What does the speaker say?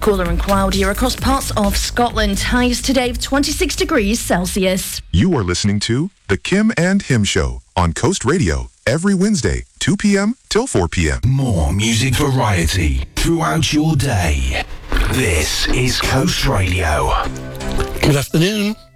Cooler and cloudier across parts of Scotland. Highs today of 26 degrees Celsius. You are listening to The Kim and Him Show on Coast Radio every Wednesday, 2 p.m. till 4 p.m. More music variety throughout your day. This is Coast Radio. Good afternoon.